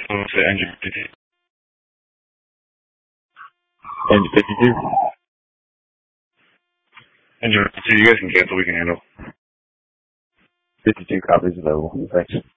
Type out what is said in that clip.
to engine 52. Engine 52. Engine 52, you guys can cancel, we can handle. 52 copies available. Thanks.